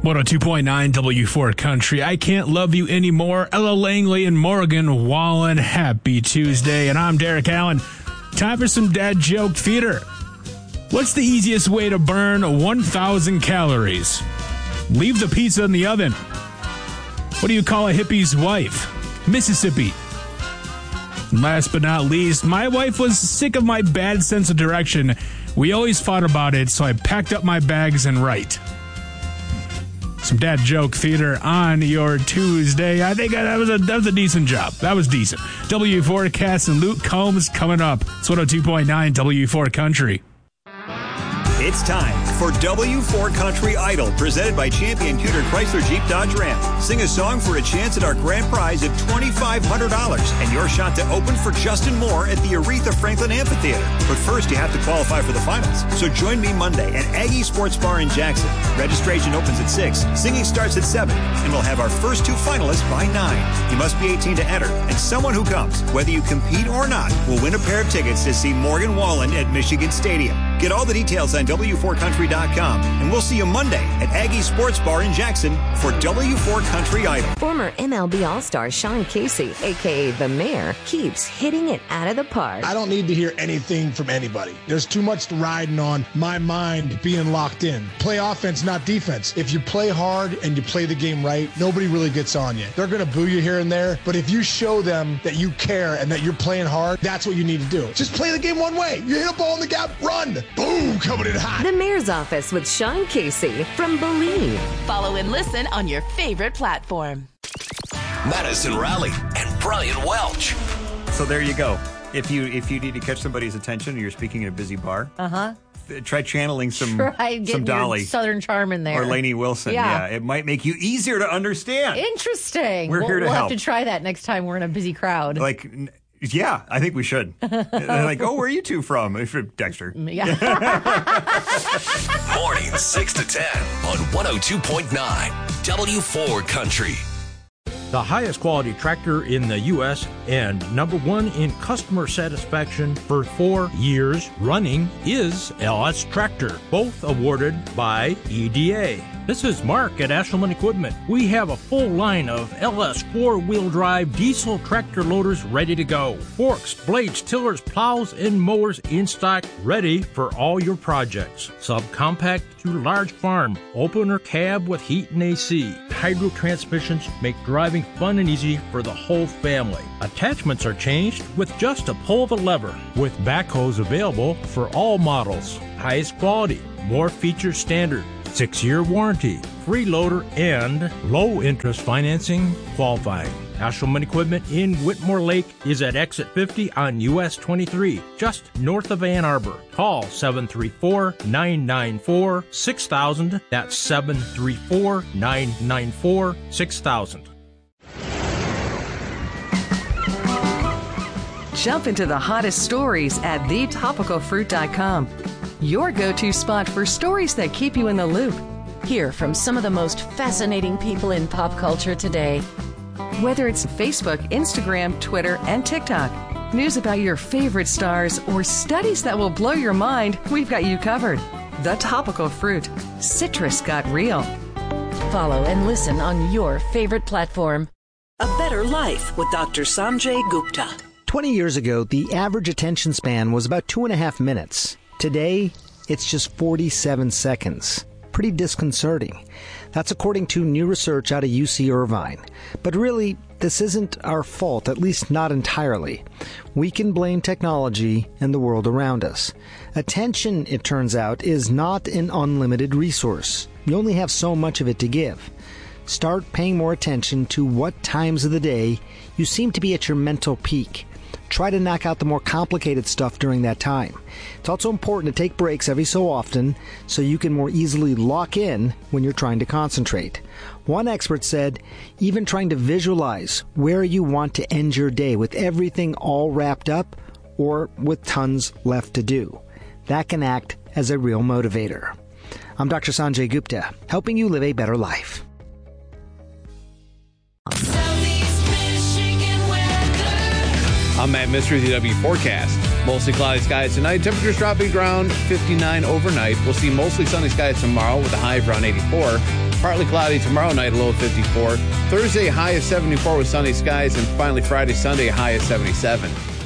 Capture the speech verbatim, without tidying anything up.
one oh two point nine W four Country. I Can't Love You Anymore. Ella Langley and Morgan Wallen. Happy Tuesday. And I'm Derek Allen. Time for some dad joke theater. What's the easiest way to burn one thousand calories? Leave the pizza in the oven. What do you call a hippie's wife? Mississippi. And last but not least, my wife was sick of my bad sense of direction. We always fought about it, so I packed up my bags and right. Some dad joke theater on your Tuesday. I think that was a that was a decent job. That was decent. W forecast and Luke Combs coming up. It's one oh two point nine W four Country. It's time for W four Country Idol, presented by Champion Tudor Chrysler Jeep Dodge Ram. Sing a song for a chance at our grand prize of twenty-five hundred dollars and your shot to open for Justin Moore at the Aretha Franklin Amphitheater. But first, you have to qualify for the finals. So join me Monday at Aggie Sports Bar in Jackson. Registration opens at six, singing starts at seven, and we'll have our first two finalists by nine. You must be eighteen to enter, and someone who comes, whether you compete or not, will win a pair of tickets to see Morgan Wallen at Michigan Stadium. Get all the details on W four country dot com, and we'll see you Monday at Aggie Sports Bar in Jackson for W four Country Idol. Former M L B All-Star Sean Casey, a k a. The Mayor, keeps hitting it out of the park. I don't need to hear anything from anybody. There's too much riding on my mind being locked in. Play offense, not defense. If you play hard and you play the game right, nobody really gets on you. They're going to boo you here and there, but if you show them that you care and that you're playing hard, that's what you need to do. Just play the game one way. You hit a ball in the gap, run. Boom, coming in hot. The Mayor's Office with Sean Casey from Believe. Follow and listen on your favorite platform. Madison Raleigh and Brian Welch. So there you go. If you if you need to catch somebody's attention and you're speaking in a busy bar, uh-huh. try channeling some, try some Dolly. Southern charm in there. Or Lainey Wilson. Yeah. yeah. It might make you easier to understand. Interesting. We're we'll, here to we'll help. have to try that next time we're in a busy crowd. Like... Yeah, I think we should. They're like, oh, where are you two from? Dexter. Yeah. Morning six to ten on one oh two point nine W four Country. The highest quality tractor in the U S and number one in customer satisfaction for four years running is L S Tractor, both awarded by E D A. This is Mark at Ashelman Equipment. We have a full line of L S four-wheel drive diesel tractor loaders ready to go. Forks, blades, tillers, plows, and mowers in stock, ready for all your projects. Subcompact to large farm, opener cab with heat and A C. Hydro transmissions make driving fun and easy for the whole family. Attachments are changed with just a pull of a lever, with backhoes available for all models. Highest quality, more features standard. Six-year warranty, free loader, and low-interest financing qualifying. Ashelman Equipment in Whitmore Lake is at exit fifty on U S twenty-three, just north of Ann Arbor. Call seven three four, nine nine four, six thousand. That's seven three four, nine nine four, six thousand. Jump into the hottest stories at the topical fruit dot com. Your go-to spot for stories that keep you in the loop. Hear from some of the most fascinating people in pop culture today. Whether it's Facebook, Instagram, Twitter, and TikTok, news about your favorite stars, or studies that will blow your mind, we've got you covered. The Topical Fruit. Citrus got real. Follow and listen on your favorite platform. A Better Life with Doctor Sanjay Gupta. twenty years ago, the average attention span was about two and a half minutes. Today, it's just forty-seven seconds. Pretty disconcerting. That's according to new research out of U C Irvine. But really, this isn't our fault, at least not entirely. We can blame technology and the world around us. Attention, it turns out, is not an unlimited resource. You only have so much of it to give. Start paying more attention to what times of the day you seem to be at your mental peak. Try to knock out the more complicated stuff during that time. It's also important to take breaks every so often so you can more easily lock in when you're trying to concentrate. One expert said, even trying to visualize where you want to end your day with everything all wrapped up or with tons left to do. That can act as a real motivator. I'm Doctor Sanjay Gupta, helping you live a better life. I'm Matt Mystery, the W forecast. Mostly cloudy skies tonight. Temperatures dropping around fifty-nine overnight. We'll see mostly sunny skies tomorrow with a high of around eighty-four. Partly cloudy tomorrow night, a low of fifty-four. Thursday, high of seventy-four with sunny skies. And finally, Friday, Sunday, a high of seventy-seven.